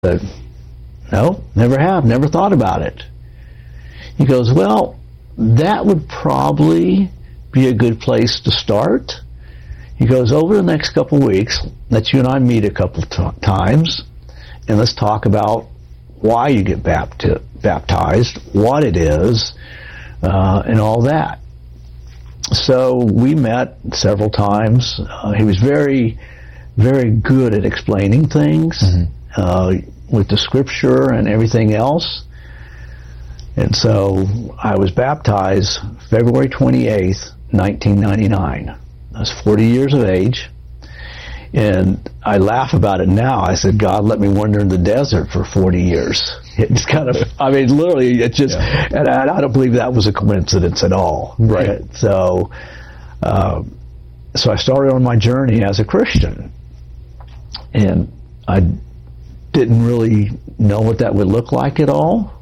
said, no, never have, never thought about it. He goes, well, that would probably be a good place to start. He goes, over the next couple of weeks, let you and I meet a couple times, and let's talk about why you get baptized, what it is, and all that. So we met several times. He was very, very good at explaining things with the scripture and everything else. And so I was baptized February 28th, 1999. I was 40 years of age. And I laugh about it now. I said, God, let me wander in the desert for 40 years. It's kind of, I mean, literally, it just, and I don't believe that was a coincidence at all. Right. So I started on my journey as a Christian. And I didn't really know what that would look like at all.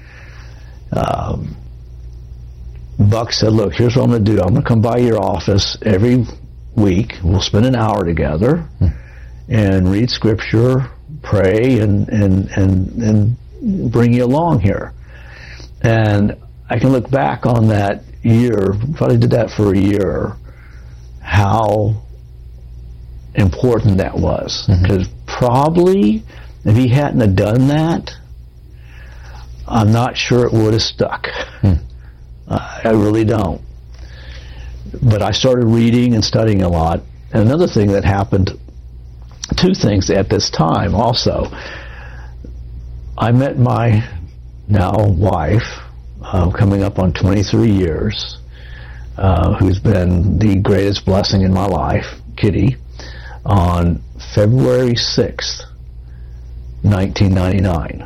Buck said, look, here's what I'm going to do. I'm going to come by your office every week. We'll spend an hour together and read scripture, pray, and bring you along here. And I can look back on that year, probably did that for a year, how important that was. Because probably if he hadn't have done that, I'm not sure it would have stuck. I really don't. But I started reading and studying a lot. And another thing that happened, two things at this time also. I met my now wife, coming up on 23 years, who's been the greatest blessing in my life, Kitty, on February 6th, 1999.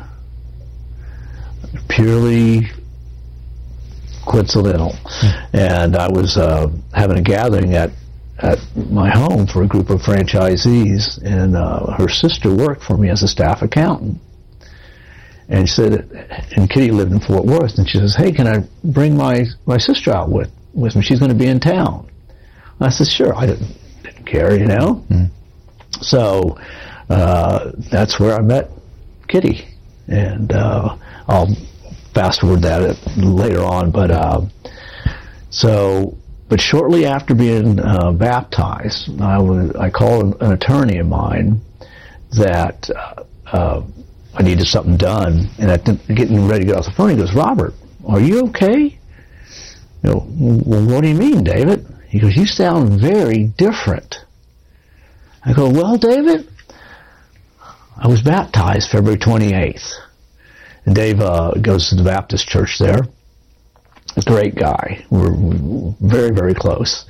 Purely coincidental. And I was having a gathering at my home for a group of franchisees, and her sister worked for me as a staff accountant. And she said, and Kitty lived in Fort Worth, and she says, hey, can I bring my sister out with me? She's going to be in town. And I said, sure. I didn't care, you know. So that's where I met Kitty. And I'll fast forward that later on, but shortly after being baptized, I called an attorney of mine that I needed something done, and getting ready to get off the phone, he goes, Robert, are you okay? You know, well, what do you mean, David? He goes, you sound very different. I go, well, David, I was baptized February 28th. And Dave goes to the Baptist church there. A great guy. We're very, very close.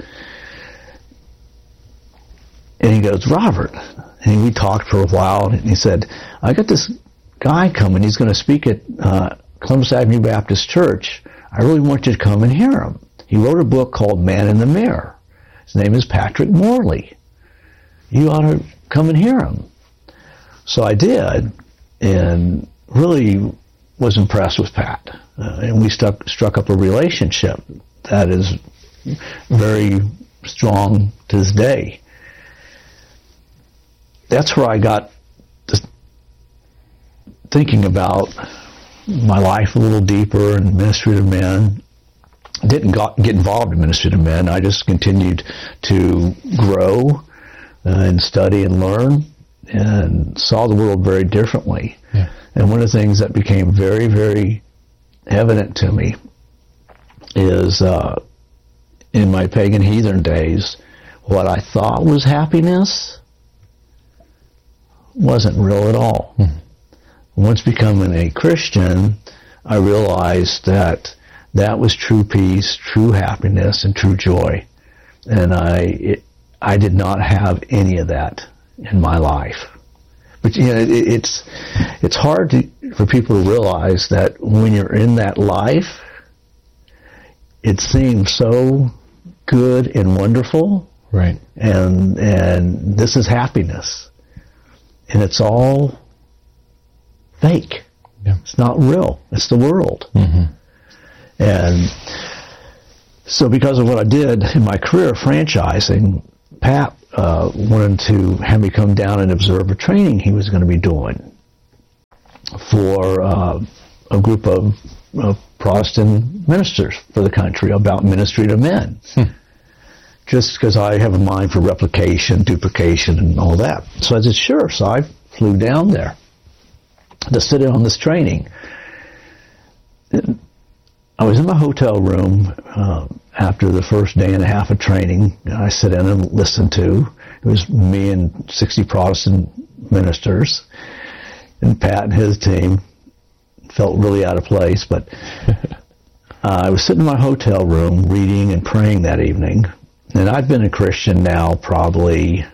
And he goes, Robert. And we talked for a while, and he said, I got this guy coming. He's going to speak at Columbus Avenue Baptist Church. I really want you to come and hear him. He wrote a book called Man in the Mirror. His name is Patrick Morley. You ought to come and hear him. So I did, and really was impressed with Pat. And we struck up a relationship that is very strong to this day. That's where I got thinking about my life a little deeper in ministry to men. Didn't get involved in ministry to men. I just continued to grow and study and learn, and saw the world very differently. Yeah. And one of the things that became very, very evident to me is in my pagan heathen days, what I thought was happiness wasn't real at all. Once becoming a Christian, I realized that was true peace, true happiness, and true joy. And I did not have any of that in my life. But you know, it's hard for people to realize that when you're in that life, it seems so good and wonderful. Right. And this is happiness. And it's all fake. Yeah. It's not real. It's the world. And so because of what I did in my career franchising, Pat wanted to have me come down and observe a training he was going to be doing. for a group of Protestant ministers for the country about ministry to men. Just because I have a mind for replication, duplication, and all that. So I said, sure. So I flew down there to sit in on this training. I was in my hotel room after the first day and a half of training. I sat in and listened to. It was me and 60 Protestant ministers, and Pat and his team. Felt really out of place, but I was sitting in my hotel room reading and praying that evening. And I've been a Christian now probably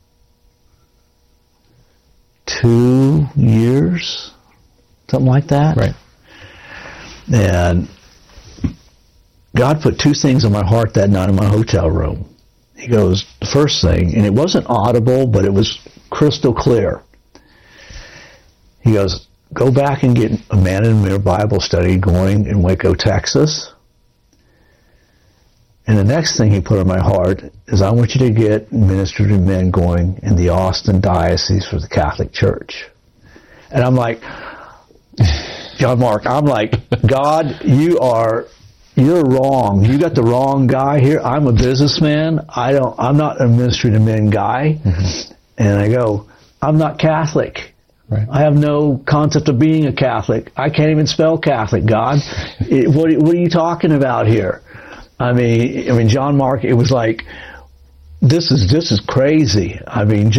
2 years, something like that. Right. And God put two things on my heart that night in my hotel room. He goes, the first thing, and it wasn't audible, but it was crystal clear. He goes, go back and get a Man in the Mirror Bible study going in Waco, Texas. And the next thing he put on my heart is I want you to get Ministry to Men going in the Austin Diocese for the Catholic Church. And I'm like, John Mark, I'm like, God, you're wrong. You got the wrong guy here. I'm a businessman. I'm not a Ministry to Men guy. Mm-hmm. And I go, I'm not Catholic. Right. I have no concept of being a Catholic. I can't even spell Catholic, God. What are you talking about here? I mean, John Mark, it was like, this is crazy. I mean,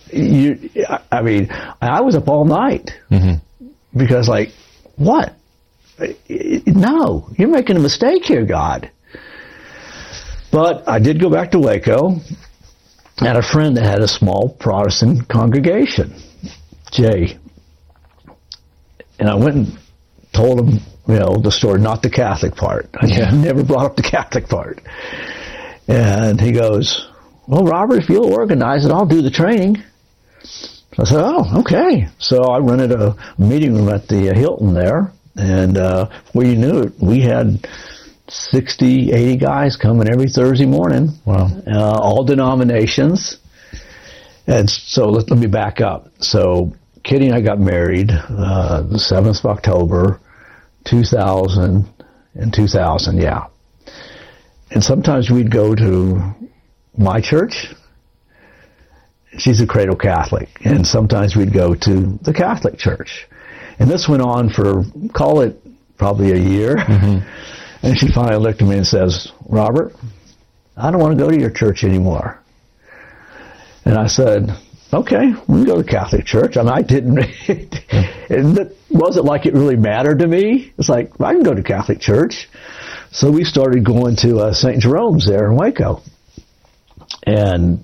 I was up all night. Mm-hmm. Because like, what? No, you're making a mistake here, God. But I did go back to Waco. I had a friend that had a small Protestant congregation, Jay. And I went and told him, the story, not the Catholic part. I never brought up the Catholic part. And he goes, well, Robert, if you'll organize it, I'll do the training. So I said, oh, okay. So I rented a meeting room at the Hilton there. And before you knew it, we had 60, 80 guys coming every Thursday morning. Wow. All denominations. And so let me back up. So Kitty and I got married the 7th of October, 2000, yeah. And sometimes we'd go to my church. She's a cradle Catholic. And sometimes we'd go to the Catholic church. And this went on for, call it, probably a year. Mm-hmm. And she finally looked at me and says, Robert, I don't want to go to your church anymore. And I said, okay, we can go to the Catholic church. I mean, I didn't, it wasn't like it really mattered to me. It's like, I can go to Catholic church. So we started going to St. Jerome's there in Waco. And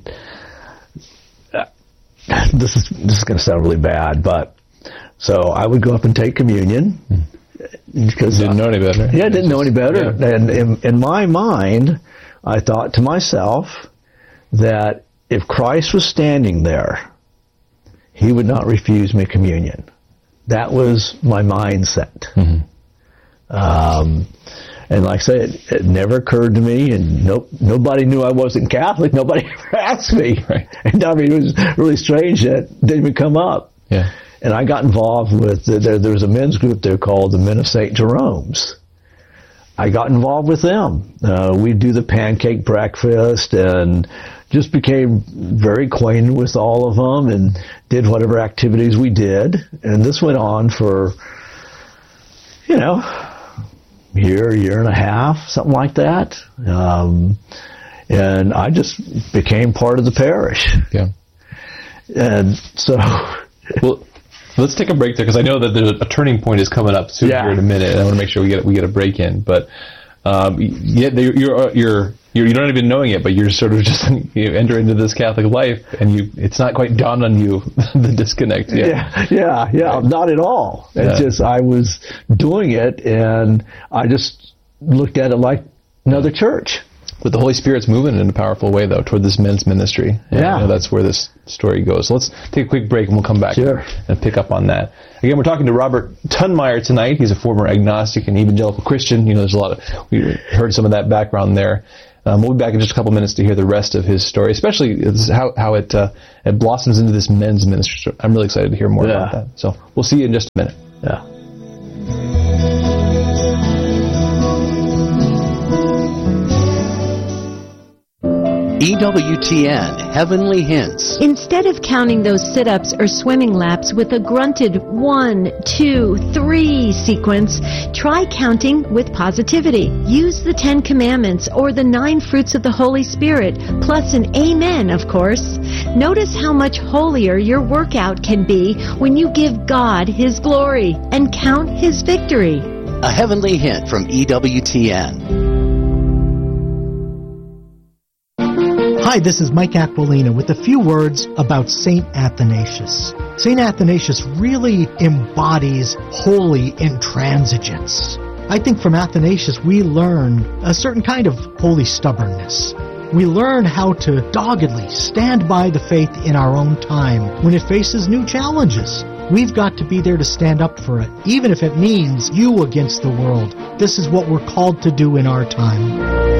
this is going to sound really bad, but so I would go up and take communion. Because didn't know any better. Yeah, I didn't know any better. Yeah. And in my mind, I thought to myself that if Christ was standing there, he would not refuse me communion. That was my mindset. Mm-hmm. And like I said, it never occurred to me, and nobody knew I wasn't Catholic. Nobody ever asked me. Right. And I mean, it was really strange that it didn't even come up. Yeah. And I got involved with, there was a men's group there called the Men of St. Jerome's. I got involved with them. We'd do the pancake breakfast and just became very acquainted with all of them and did whatever activities we did. And this went on for, year and a half, something like that. And I just became part of the parish. Yeah. And so... Well, let's take a break there, because I know that there's a turning point is coming up soon here in a minute, and I want to make sure we get a break in. But you're not even knowing it, but you're sort of just enter into this Catholic life, and it's not quite dawned on you the disconnect yet. Yeah, right. Not at all. It's just I was doing it, and I just looked at it like another church. But the Holy Spirit's moving in a powerful way, though, toward this men's ministry. And that's where this story goes. So let's take a quick break, and we'll come back and pick up on that. Again, we're talking to Robert Tunmeyer tonight. He's a former agnostic and evangelical Christian. There's we heard some of that background there. We'll be back in just a couple minutes to hear the rest of his story, especially how it blossoms into this men's ministry. So I'm really excited to hear more about that. So we'll see you in just a minute. Yeah. EWTN Heavenly Hints. Instead of counting those sit-ups or swimming laps with a grunted 1, 2, 3 sequence, try counting with positivity. Use the 10 Commandments or the 9 fruits of the Holy Spirit, plus an amen, of course. Notice how much holier your workout can be when you give God His glory and count His victory. A Heavenly Hint from EWTN. Hi, this is Mike Aquilina with a few words about St. Athanasius. St. Athanasius really embodies holy intransigence. I think from Athanasius we learn a certain kind of holy stubbornness. We learn how to doggedly stand by the faith in our own time when it faces new challenges. We've got to be there to stand up for it, even if it means you against the world. This is what we're called to do in our time.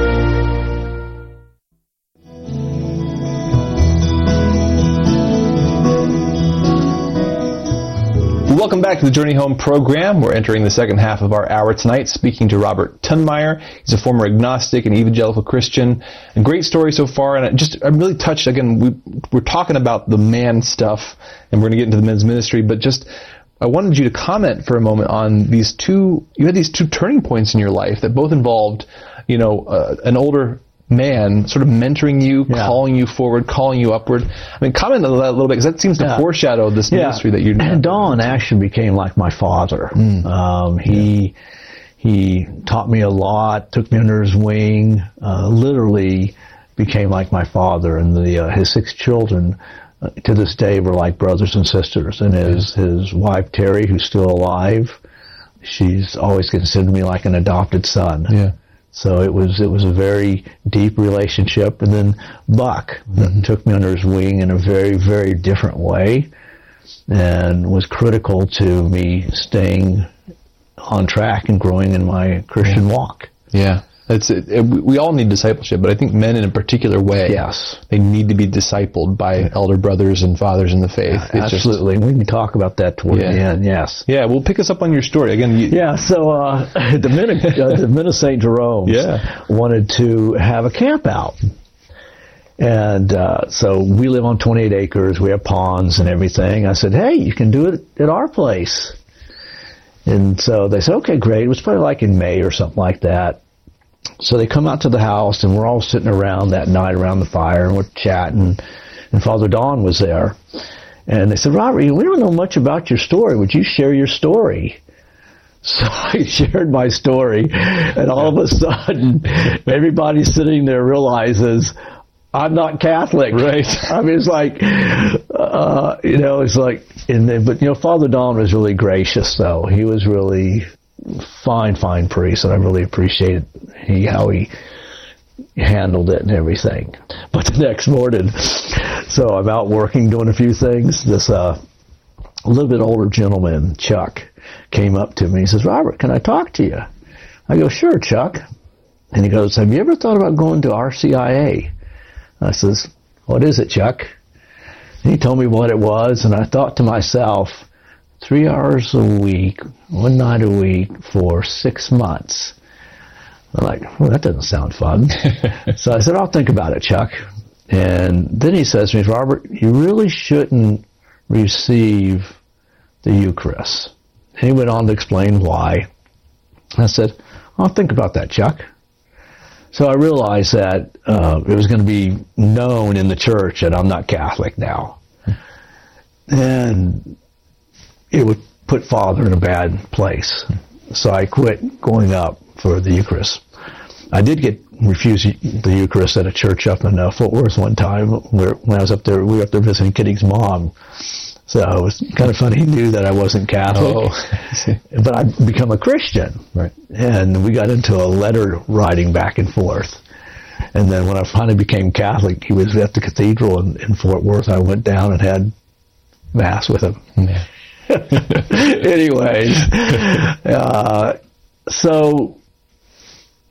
Welcome back to the Journey Home program. We're entering the second half of our hour tonight, speaking to Robert Tunmeyer. He's a former agnostic and evangelical Christian. A great story so far, and I'm really touched. Again, we're talking about the man stuff, and we're going to get into the men's ministry, but I wanted you to comment for a moment on you had these two turning points in your life that both involved, an older man sort of mentoring you, calling you forward, calling you upward. I mean, comment on that a little bit, because that seems to foreshadow this ministry that you're doing. And Don actually became like my father. He taught me a lot, took me under his wing, literally became like my father. And his 6 children, to this day, were like brothers and sisters. And his wife, Terry, who's still alive, she's always considered me like an adopted son. Yeah. So it was a very deep relationship. And then Buck took me under his wing in a very, very different way and was critical to me staying on track and growing in my Christian walk. Yeah. We all need discipleship, but I think men in a particular way, they need to be discipled by elder brothers and fathers in the faith. Yeah, absolutely. We can talk about that toward the end, yes. Yeah, well, pick us up on your story. Again, so the men of St. Jerome wanted to have a camp out. And so we live on 28 acres. We have ponds and everything. I said, hey, you can do it at our place. And so they said, okay, great. It was probably like in May or something like that. So they come out to the house, and we're all sitting around that night around the fire, and we're chatting, and Father Don was there. And they said, Robert, we don't know much about your story. Would you share your story? So I shared my story, and all of a sudden, everybody sitting there realizes I'm not Catholic. Right. I mean, it's like, but Father Don was really gracious, though. He was really fine priest, and I really appreciated how he handled it and everything. But the next morning, so I'm out working, doing a few things. This a little bit older gentleman, Chuck, came up to me. He says, Robert, can I talk to you? I go, sure, Chuck. And he goes, have you ever thought about going to RCIA? I says, what is it, Chuck? And he told me what it was, and I thought to myself, 3 hours a week, 1 night a week for 6 months. I'm like, well, that doesn't sound fun. So I said, I'll think about it, Chuck. And then he says to me, Robert, you really shouldn't receive the Eucharist. And he went on to explain why. I said, I'll think about that, Chuck. So I realized that it was going to be known in the church that I'm not Catholic now. And it would put Father in a bad place. So I quit going up for the Eucharist. I did get refused the Eucharist at a church up in Fort Worth one time when I was up there. We were up there visiting Kitty's mom. So it was kind of funny. He knew that I wasn't Catholic, but I'd become a Christian. Right. And we got into a letter writing back and forth. And then when I finally became Catholic, he was at the cathedral in Fort Worth. I went down and had Mass with him. Yeah. Anyways, so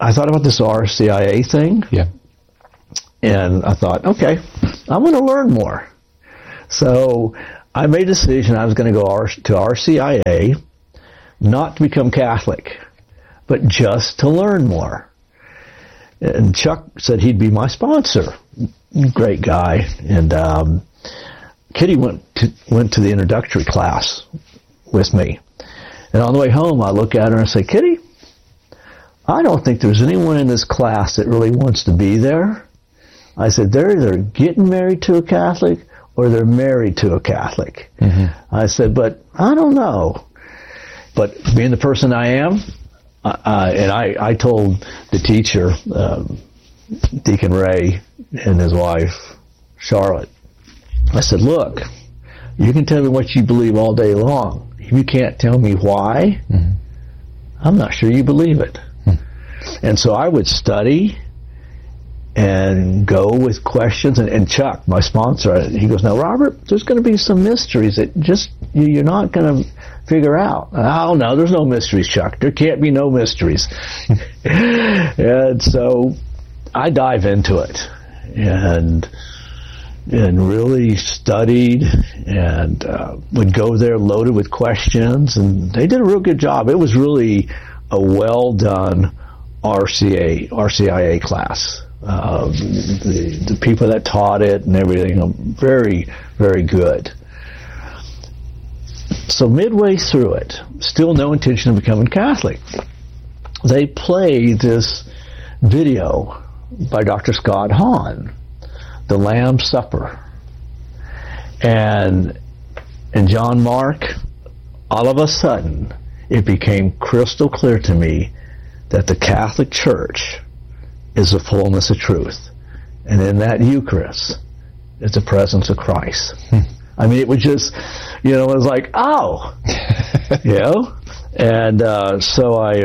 I thought about this RCIA thing. Yeah. And I thought, okay, I'm going to learn more. So I made a decision I was going to go to RCIA, not to become Catholic, but just to learn more. And Chuck said he'd be my sponsor. Great guy. And Kitty went to the introductory class with me. And on the way home, I look at her and say, Kitty, I don't think there's anyone in this class that really wants to be there. I said, they're either getting married to a Catholic or they're married to a Catholic. Mm-hmm. I said, but I don't know. But being the person I am, and I told the teacher, Deacon Ray and his wife, Charlotte, I said, look, you can tell me what you believe all day long. If you can't tell me why, mm-hmm. I'm not sure you believe it. Mm-hmm. And so I would study and go with questions. And Chuck, my sponsor, he goes, now, Robert, there's going to be some mysteries that just you're not going to figure out. Oh, no, there's no mysteries, Chuck. There can't be no mysteries. And so I dive into it and really studied and would go there loaded with questions. And they did a real good job. It was really a well-done RCIA class. The people that taught it and everything, very, very good. So midway through it, still no intention of becoming Catholic, they played this video by Dr. Scott Hahn, The Lamb's Supper. And John Mark, all of a sudden, it became crystal clear to me that the Catholic Church is the fullness of truth. And in that Eucharist is the presence of Christ. I mean, it was just, it was like, oh, And so I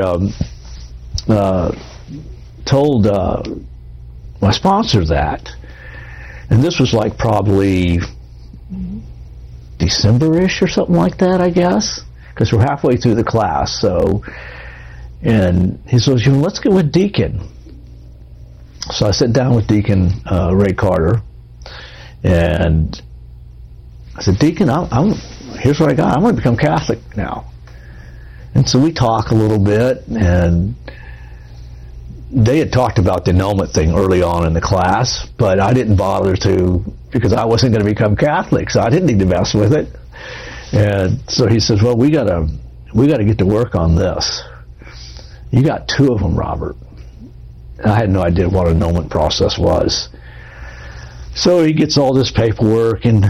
told my sponsor that. And this was like probably December-ish or something like that, I guess. Because we're halfway through the class. And he says, let's get with Deacon. So I sat down with Deacon Ray Carter, and I said, Deacon, here's what I got. I want to become Catholic now. And so we talk a little bit, and they had talked about the annulment thing early on in the class, but I didn't bother to, because I wasn't going to become Catholic, so I didn't need to mess with it. And so he says, well, we got to get to work on this. You got 2 of them, Robert. I had no idea what an annulment process was. So he gets all this paperwork and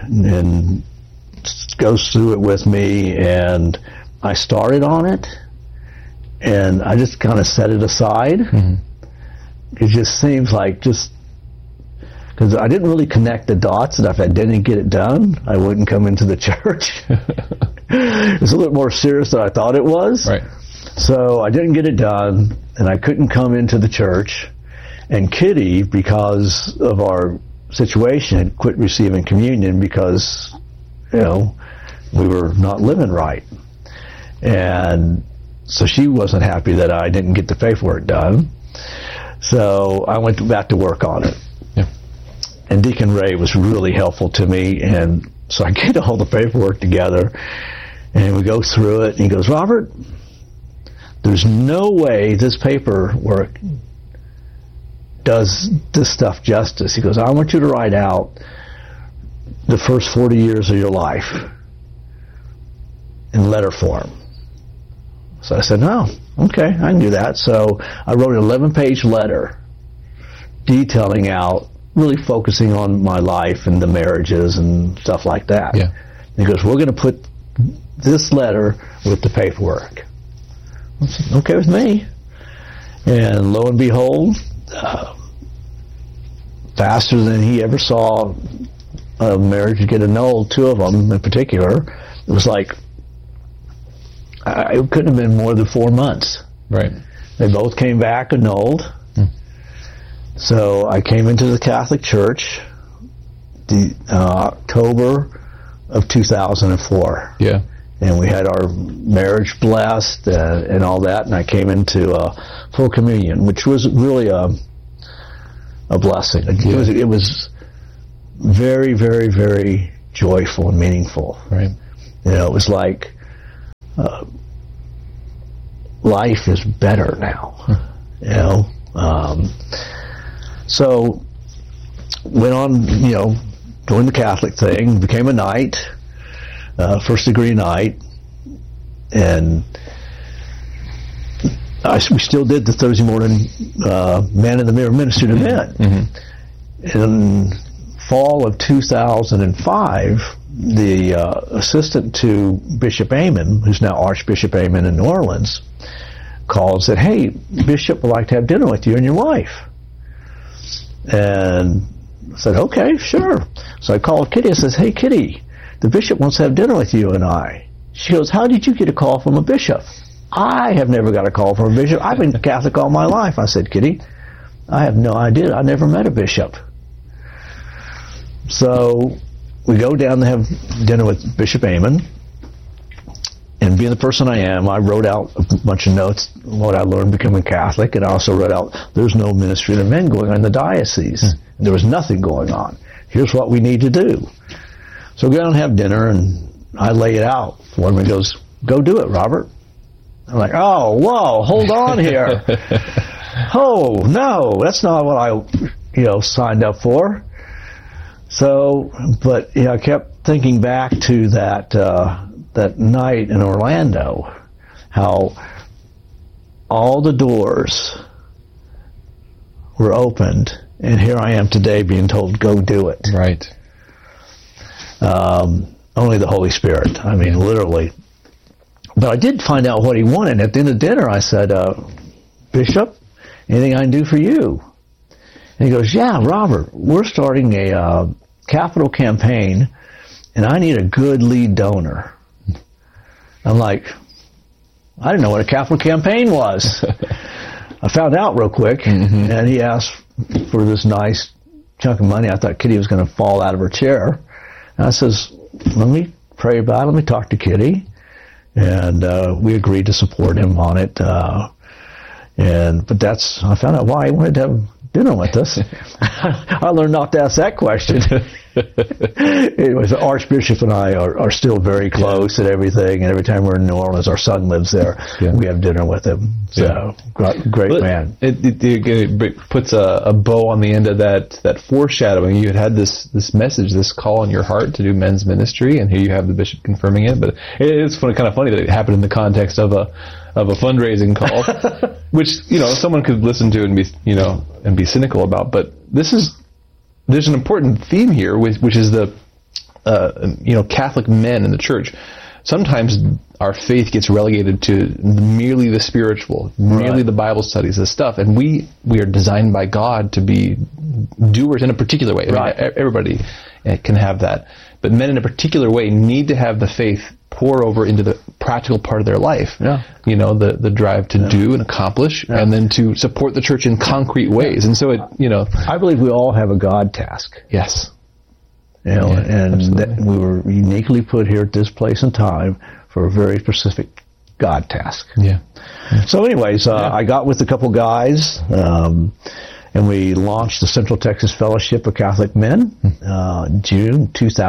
goes through it with me, and I started on it, and I just kind of set it aside. Mm-hmm. It just seems like because I didn't really connect the dots, that if I didn't get it done, I wouldn't come into the church. It's a little more serious than I thought it was. Right. So I didn't get it done, and I couldn't come into the church. And Kitty, because of our situation, had quit receiving communion because, we were not living right. And so she wasn't happy that I didn't get the paperwork done. So I went back to work on it. Yeah. And Deacon Ray was really helpful to me, and so I get all the paperwork together, and we go through it, and he goes, Robert, there's no way this paperwork does this stuff justice. He goes, I want you to write out the first 40 years of your life in letter form. So I said, no, okay, I can do that. So I wrote an 11-page letter detailing out, really focusing on my life and the marriages and stuff like that. Yeah. And he goes, we're going to put this letter with the paperwork. I said, okay with me. And lo and behold, faster than he ever saw a marriage get annulled, 2 of them in particular, it was like, it couldn't have been more than 4 months. Right. They both came back annulled. So I came into the Catholic Church October of 2004. Yeah. and we had our marriage blessed and all that, and I came into full communion, which was really a blessing. It was very, very, very joyful and meaningful. Right. It was like life is better now. So went on, joined the Catholic thing, became a knight, first degree knight, and we still did the Thursday morning Man in the Mirror Ministry to Men. Mm-hmm. In fall of 2005, the assistant to Bishop Amon, who's now Archbishop Amon in New Orleans, called and said, "Hey, Bishop would like to have dinner with you and your wife." And I said, "Okay, sure." So I called Kitty and says, "Hey, Kitty, the bishop wants to have dinner with you and I." She goes, "How did you get a call from a bishop?" "I have never got a call from a bishop. I've been Catholic all my life." I said, "Kitty, I have no idea. I never met a bishop." So we go down to have dinner with Bishop Amon. And being the person I am, I wrote out a bunch of notes on what I learned becoming Catholic, and I also wrote out, there's no ministry to men going on in the diocese. And there was nothing going on. Here's what we need to do. So we go down and have dinner, and I lay it out for him, and he goes, "Go do it, Robert." I'm like, "Oh, whoa, hold on here." "Oh, no, that's not what I, signed up for." So, but I kept thinking back to that night in Orlando, how all the doors were opened, and here I am today being told, "Go do it." Right. Only the Holy Spirit. I mean, literally. But I did find out what he wanted. At the end of dinner, I said, "Bishop, anything I can do for you?" And he goes, "Yeah, Robert, we're starting a capital campaign, and I need a good lead donor." I'm like, I didn't know what a capital campaign was. I found out real quick, and he asked for this nice chunk of money. I thought Kitty was going to fall out of her chair. And I says, "Let me pray about it. Let me talk to Kitty." And we agreed to support him on it. But I found out why he wanted to have dinner with us. I learned not to ask that question. Anyways, the Archbishop and I are still very close and everything, and every time we're in New Orleans, our son lives there, we have dinner with him. So, great man. It puts a bow on the end of that foreshadowing. You had this message, this call in your heart to do men's ministry, and here you have the bishop confirming it. But it's kind of funny that it happened in the context of a fundraising call, which someone could listen to and be cynical about. But there's an important theme here, which is the Catholic men in the church. Sometimes our faith gets relegated to merely the spiritual, merely the Bible studies, the stuff, and we are designed by God to be doers in a particular way. Right. I mean, everybody can have that, but men in a particular way need to have the faith pour over into the practical part of their life. Yeah. The drive to do and accomplish, and then to support the church in concrete ways. And so I believe we all have a God task. Yes. And that we were uniquely put here at this place and time for a very specific God task. Yeah. So anyways, I got with a couple guys, and we launched the Central Texas Fellowship of Catholic Men, June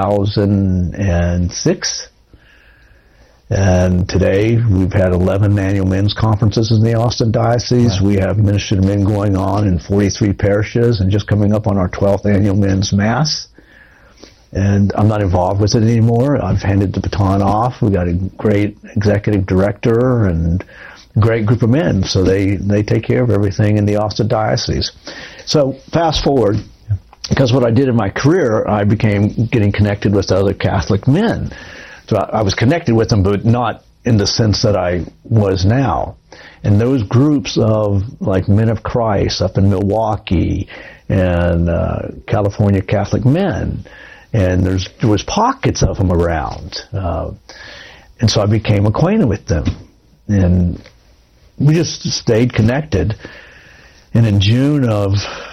2006. And today we've had 11 annual men's conferences in the Austin Diocese. Right. We have Ministry to Men going on in 43 parishes, and just coming up on our 12th annual men's mass. And I'm not involved with it anymore. I've handed the baton off. We've got a great executive director and a great group of men, so they take care of everything in the Austin Diocese. So fast forward, because what I did in my career, I became getting connected with other Catholic men. So I was connected with them, but not in the sense that I was now. And those groups of like Men of Christ up in Milwaukee and California Catholic Men, and there was pockets of them around. And so I became acquainted with them. And we just stayed connected. And in June of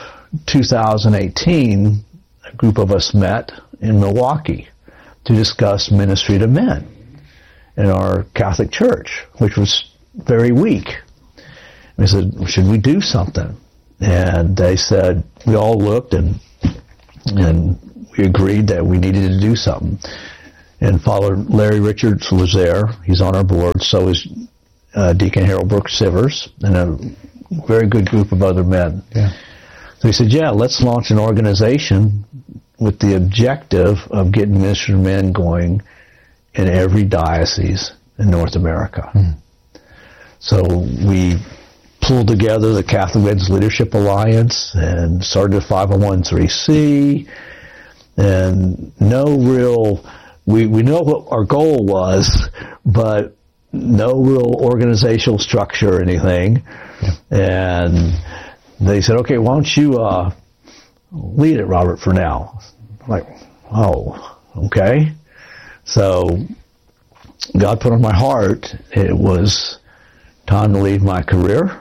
2018, a group of us met in Milwaukee to discuss ministry to men. in our Catholic Church, which was very weak. We said, should we do something? And they said, we all looked and we agreed that we needed to do something. And Father Larry Richards was there. He's on our board. So is Deacon Harold Brooks Sivers and a very good group of other men. Yeah. So he said, yeah, let's launch an organization with the objective of getting ministry men going in every diocese in North America. So we pulled together the Catholic Men's Leadership Alliance and started a 501(c)(3) and we know what our goal was, but no real organizational structure or anything. Yeah. And they said, okay, why don't you lead it, Robert, for now? I'm like, oh, okay. So God put on my heart, it was time to leave my career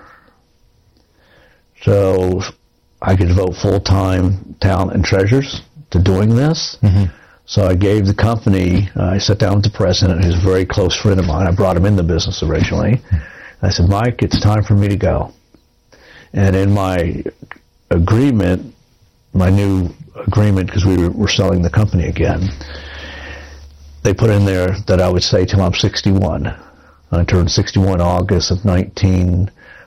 so I could devote full-time talent and treasures to doing this. Mm-hmm. So I gave the company, I sat down with the president, who's a very close friend of mine. I brought him in the business originally. I said, Mike, it's time for me to go. And in my agreement, my new agreement, because we were selling the company again, they put in there that I would stay till I'm 61. I turned 61 August of 2019.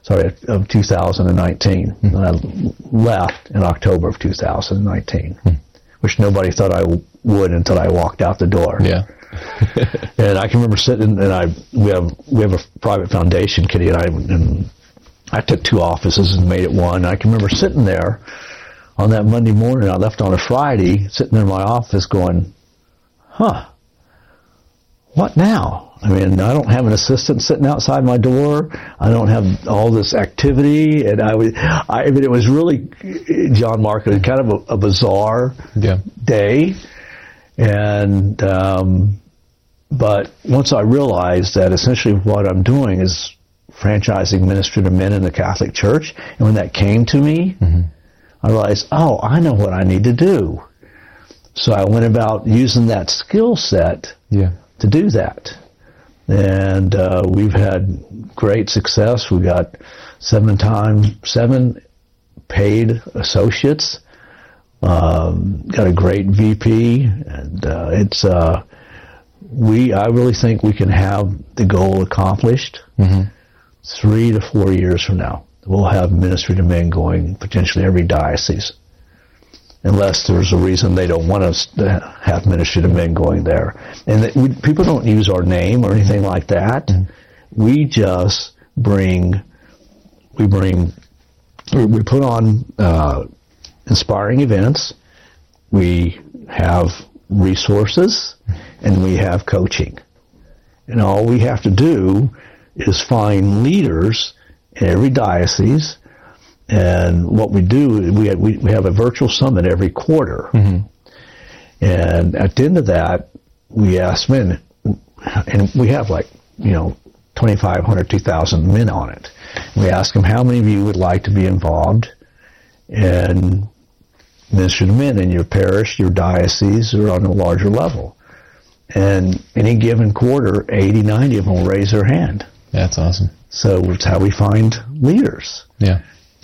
And I left in October of 2019, which nobody thought I would until I walked out the door. Yeah. And I can remember sitting, and we have a private foundation, Kitty and I took 2 offices and made it one. I can remember sitting there on that Monday morning. I left on a Friday, sitting there in my office going, what now? I mean, I don't have an assistant sitting outside my door. I don't have all this activity. And I mean, it was really, John Mark, it was kind of a bizarre day. And, but once I realized that essentially what I'm doing is franchising ministry to men in the Catholic Church, and when that came to me, I realized, I know what I need to do. So I went about using that skill set to do that. And we've had great success. We got 7 paid associates. Got a great VP, and I really think we can have the goal accomplished 3 to 4 years from now. We'll have ministry to men going potentially every diocese, unless there's a reason they don't want us to have ministry to men going there. And people don't use our name or anything like that. We just we put on inspiring events. We have resources, and we have coaching. And all we have to do is find leaders in every diocese. And what we do, we have a virtual summit every quarter. And at the end of that, we ask men, and we have 2,500, 2,000 men on it. We ask them, how many of you would like to be involved in ministry to men in your parish, your diocese, or on a larger level? And any given quarter, 80, 90 of them will raise their hand. That's awesome. So it's how we find leaders. Yeah.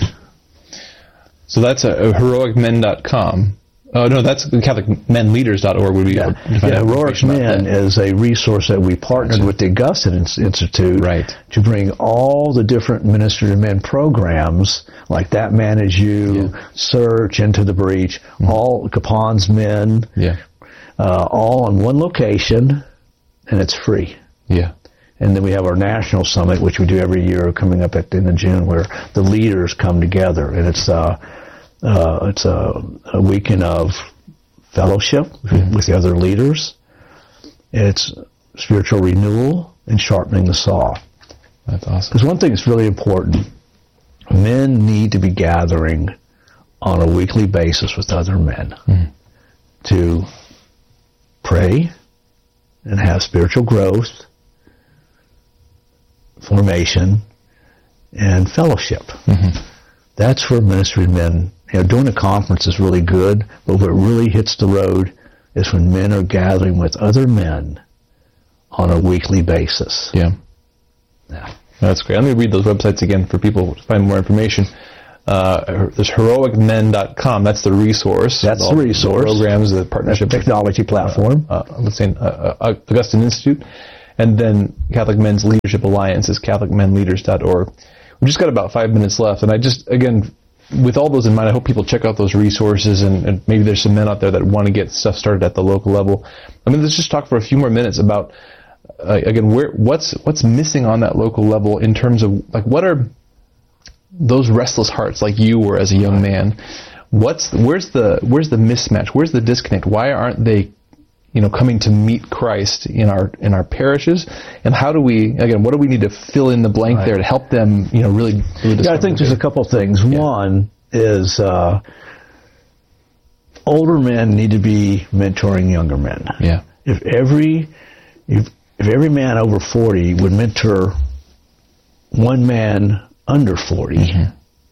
So that's heroicmen.com. Oh, no, that's CatholicMenLeaders.org would be. Yeah, Heroic Men is a resource that we partnered with the Augustine Institute to bring all the different ministry to men programs, like That Man Is You, Search, Into the Breach, all Capon's Men, all in one location, and it's free. Yeah. And then we have our national summit, which we do every year, coming up at the end of June, where the leaders come together, and it's a weekend of fellowship with the other leaders. It's spiritual renewal and sharpening the saw. That's awesome. Because one thing that's really important, men need to be gathering on a weekly basis with other men to pray and have spiritual growth, formation, and fellowship. That's where ministry men, doing a conference is really good, but what really hits the road is when men are gathering with other men on a weekly basis. Yeah. Yeah. That's great. I'm going to read those websites again for people to find more information. There's heroicmen.com. That's the resource. That's the resource. Programs, the partnership. Technology platform. Let's say Augustine Institute. And then Catholic Men's Leadership Alliance is catholicmenleaders.org. We've just got about 5 minutes left. And I just, again, with all those in mind, I hope people check out those resources, and maybe there's some men out there that want to get stuff started at the local level. I mean, let's just talk for a few more minutes about, again, what's missing on that local level in terms of, like, what are those restless hearts like you were as a young man? Where's the mismatch? Where's the disconnect? Why aren't they, coming to meet Christ in our parishes? And how do we, again, what do we need to fill in the blank there to help them, really I think there's a couple of things. Yeah. One is older men need to be mentoring younger men. Yeah. If every man over 40 would mentor one man under 40,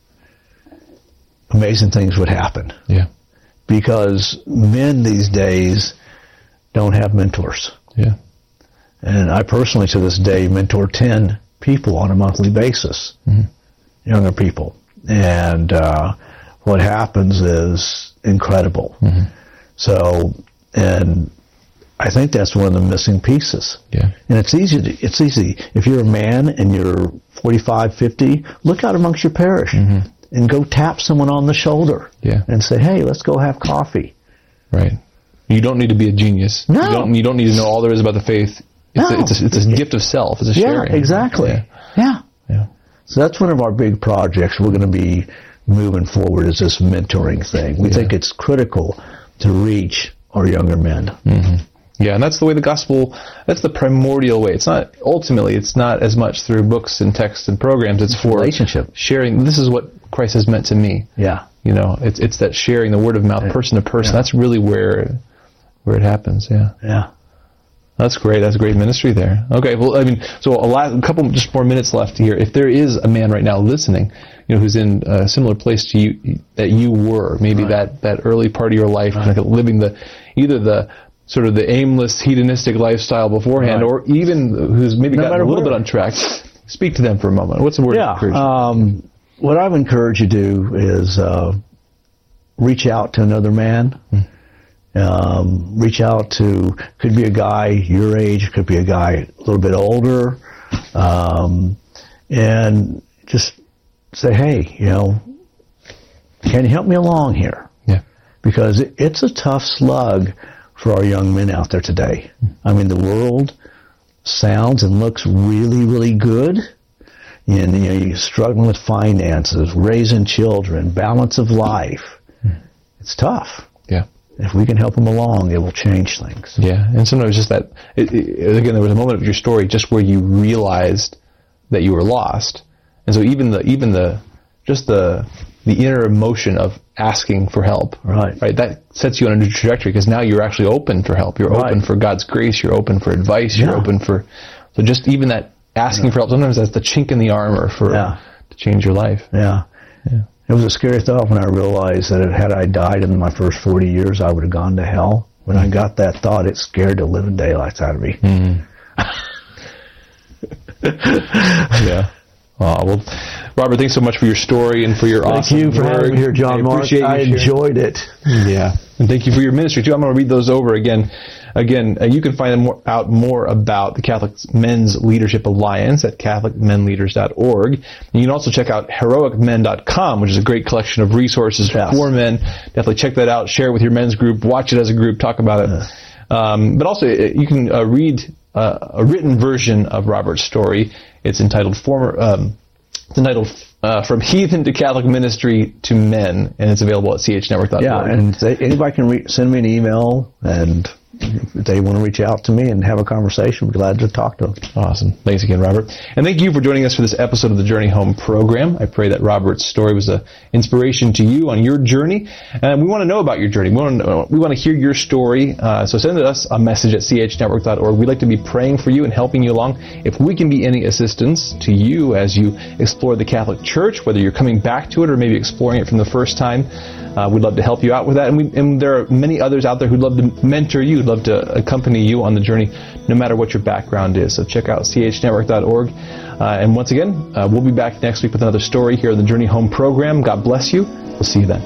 amazing things would happen. Yeah. Because men these days don't have mentors. Yeah. And I personally, to this day, mentor 10 people on a monthly basis, younger people. And what happens is incredible. So, and I think that's one of the missing pieces. Yeah. And it's easy. If you're a man and you're 45, 50, look out amongst your parish and go tap someone on the shoulder and say, hey, let's go have coffee. Right. You don't need to be a genius. No. You don't need to know all there is about the faith. It's a gift of self. It's a sharing. Yeah, exactly. Yeah. So that's one of our big projects we're going to be moving forward, is this mentoring thing. We think it's critical to reach our younger men. Yeah, and that's the way the gospel, that's the primordial way. It's not as much through books and texts and programs. It's for relationship. Sharing. This is what Christ has meant to me. Yeah. It's that sharing, the word of mouth, person to person. That's really where it happens. Yeah. Yeah. That's great. That's a great ministry there. Okay. Well, I mean, so a couple just more minutes left here. If there is a man right now listening, who's in a similar place to you that you were, maybe that early part of your life, kind of living either the sort of the aimless, hedonistic lifestyle beforehand, or even who's maybe gotten a little bit on track, speak to them for a moment. What's the word of encouragement? What I would encourage you to do is reach out to another man. Reach out to, could be a guy your age, could be a guy a little bit older, and just say, hey, can you help me along here? Yeah. Because it's a tough slug for our young men out there today. I mean, the world sounds and looks really, really good. And you're struggling with finances, raising children, balance of life. It's tough. Yeah. If we can help them along, it will change things. Yeah, and sometimes just that, again, there was a moment of your story just where you realized that you were lost. And so even the inner emotion of asking for help, right, that sets you on a new trajectory, because now you're actually open for help. You're open for God's grace. You're open for advice. You're open for, so just even that asking for help, sometimes that's the chink in the armor to change your life. Yeah. It was a scary thought when I realized that had I died in my first 40 years, I would have gone to hell. When I got that thought, it scared the living daylights out of me. Yeah. Well, Robert, thanks so much for your story and for your awesome Thank you for having me here, John Mark. I enjoyed it. Yeah. And thank you for your ministry, too. I'm going to read those over again. Again, you can find out more about the Catholic Men's Leadership Alliance at catholicmenleaders.org. And you can also check out heroicmen.com, which is a great collection of resources for men. Definitely check that out. Share it with your men's group. Watch it as a group. Talk about it. But also, you can read a written version of Robert's story. It's entitled From Heathen to Catholic Ministry to Men, and it's available at chnetwork.org. Yeah, and anybody can send me an email, and if they want to reach out to me and have a conversation, we're glad to talk to them. Awesome. Thanks again, Robert. And thank you for joining us for this episode of the Journey Home program. I pray that Robert's story was an inspiration to you on your journey. And we want to know about your journey. We want to hear your story. So send us a message at chnetwork.org. We'd like to be praying for you and helping you along. If we can be any assistance to you as you explore the Catholic Church, whether you're coming back to it or maybe exploring it from the first time, We'd love to help you out with that. And there are many others out there who'd love to mentor you, who'd love to accompany you on the journey, no matter what your background is. So check out chnetwork.org. And once again, we'll be back next week with another story here on the Journey Home program. God bless you. We'll see you then.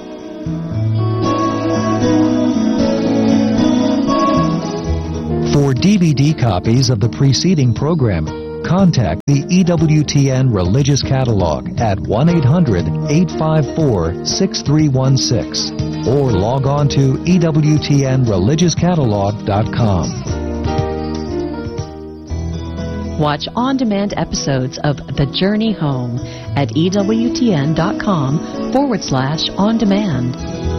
For DVD copies of the preceding program, contact the EWTN Religious Catalog at 1-800-854-6316 or log on to EWTNReligiousCatalog.com. Watch on-demand episodes of The Journey Home at EWTN.com/on-demand.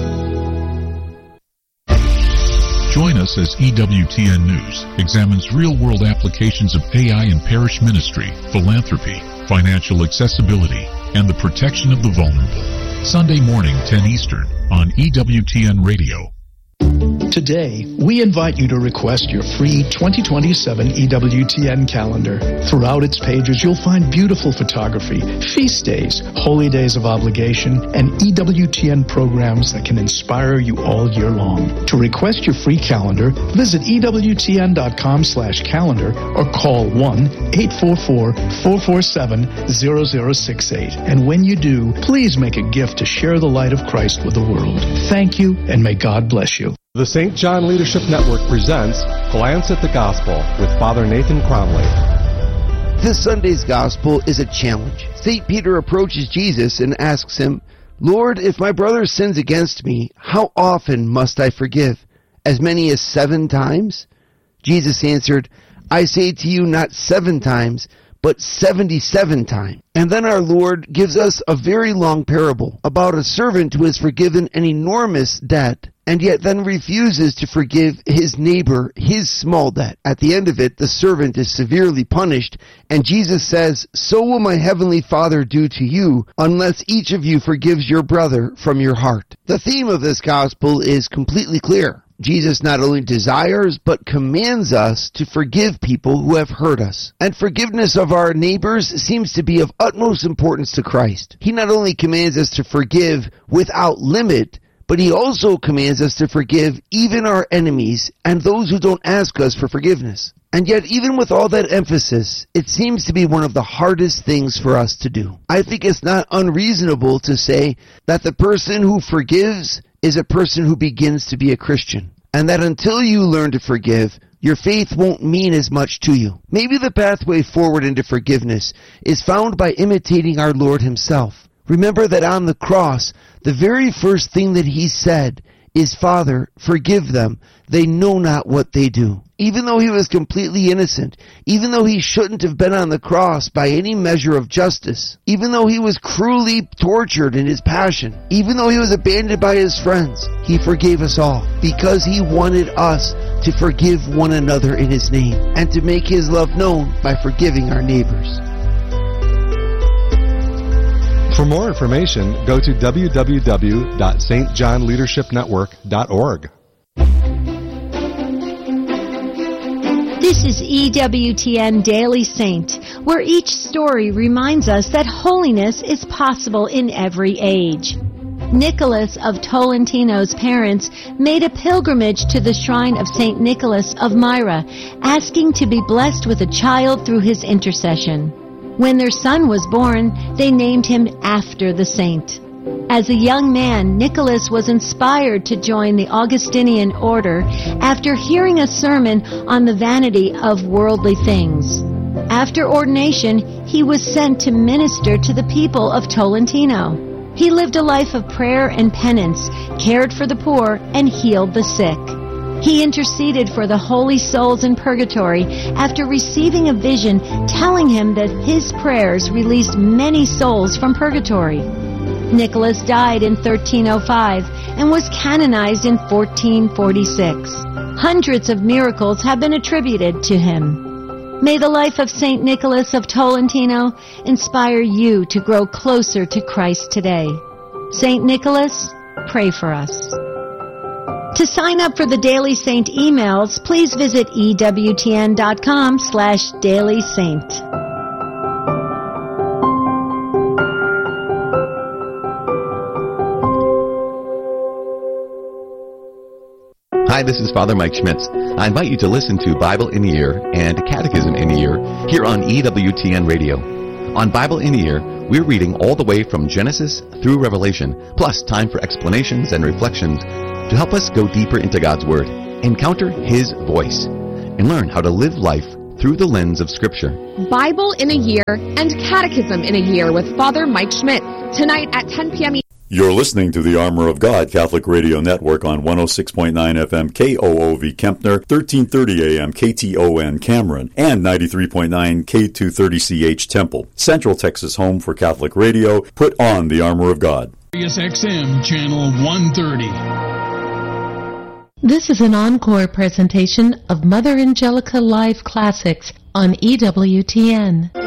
Join us as EWTN News examines real-world applications of AI in parish ministry, philanthropy, financial accessibility, and the protection of the vulnerable. Sunday morning, 10 Eastern, on EWTN Radio. Today, we invite you to request your free 2027 EWTN calendar. Throughout its pages, you'll find beautiful photography, feast days, holy days of obligation, and EWTN programs that can inspire you all year long. To request your free calendar, visit EWTN.com/calendar or call 1-844-447-0068. And when you do, please make a gift to share the light of Christ with the world. Thank you, and may God bless you. The St. John Leadership Network presents Glance at the Gospel with Father Nathan Cromley. This Sunday's Gospel is a challenge. St. Peter approaches Jesus and asks him, "Lord, if my brother sins against me, how often must I forgive? As many as 7 times?" Jesus answered, "I say to you, not 7 times, but 77 times. And then our Lord gives us a very long parable about a servant who has forgiven an enormous debt and yet then refuses to forgive his neighbor his small debt. At the end of it, the servant is severely punished, and Jesus says, "So will my heavenly Father do to you, unless each of you forgives your brother from your heart." The theme of this gospel is completely clear. Jesus not only desires, but commands us to forgive people who have hurt us. And forgiveness of our neighbors seems to be of utmost importance to Christ. He not only commands us to forgive without limit, but he also commands us to forgive even our enemies and those who don't ask us for forgiveness. And yet, even with all that emphasis, it seems to be one of the hardest things for us to do. I think it's not unreasonable to say that the person who forgives is a person who begins to be a Christian, and that until you learn to forgive, your faith won't mean as much to you. Maybe the pathway forward into forgiveness is found by imitating our Lord himself. Remember that on the cross, the very first thing that he said is, "Father, forgive them. They know not what they do." Even though he was completely innocent, even though he shouldn't have been on the cross by any measure of justice, even though he was cruelly tortured in his passion, even though he was abandoned by his friends, he forgave us all because he wanted us to forgive one another in his name and to make his love known by forgiving our neighbors. For more information, go to www.stjohnleadershipnetwork.org. This is EWTN Daily Saint, where each story reminds us that holiness is possible in every age. Nicholas of Tolentino's parents made a pilgrimage to the shrine of St. Nicholas of Myra, asking to be blessed with a child through his intercession. When their son was born, they named him after the saint. As a young man, Nicholas was inspired to join the Augustinian order after hearing a sermon on the vanity of worldly things. After ordination, he was sent to minister to the people of Tolentino. He lived a life of prayer and penance, cared for the poor, and healed the sick. He interceded for the holy souls in purgatory after receiving a vision telling him that his prayers released many souls from purgatory. Nicholas died in 1305 and was canonized in 1446. Hundreds of miracles have been attributed to him. May the life of St. Nicholas of Tolentino inspire you to grow closer to Christ today. St. Nicholas, pray for us. To sign up for the Daily Saint emails, please visit EWTN.com/dailysaint. Hi, this is Father Mike Schmitz. I invite you to listen to Bible in the Ear and Catechism in the Ear here on EWTN Radio. On Bible in the Ear, we're reading all the way from Genesis through Revelation, plus time for explanations and reflections to help us go deeper into God's Word, encounter His voice, and learn how to live life through the lens of Scripture. Bible in a Year and Catechism in a Year with Father Mike Schmitz, tonight at 10 p.m. You're listening to the Armor of God Catholic Radio Network on 106.9 FM KOOV Kempner, 1330 AM KTON Cameron, and 93.9 K230CH Temple. Central Texas home for Catholic radio. Put on the Armor of God. Sirius XM Channel 130. This is an encore presentation of Mother Angelica Live Classics on EWTN.